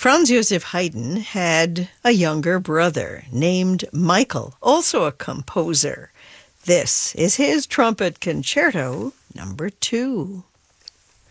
Franz Joseph Haydn had a younger brother named Michael, also a composer. This is his Trumpet Concerto number 2.